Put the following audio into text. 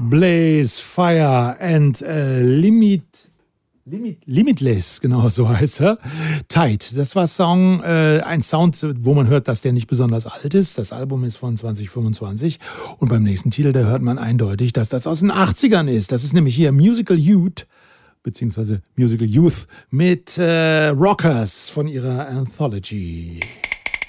Blaze, Fire and Limitless, genau so heißt er. Tight, das war ein Sound, wo man hört, dass der nicht besonders alt ist. Das Album ist von 2025 und beim nächsten Titel, da hört man eindeutig, dass das aus den 80ern ist. Das ist nämlich hier Musical Youth, beziehungsweise Musical Youth mit Rockers von ihrer Anthology.